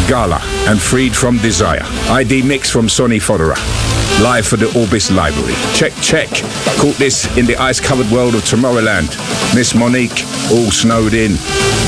Gala and Freed from Desire. ID mix from Sonny Fodera. Live for the Orbis Library. Check. Caught this in the ice-covered world of Tomorrowland. Miss Monique, all snowed in.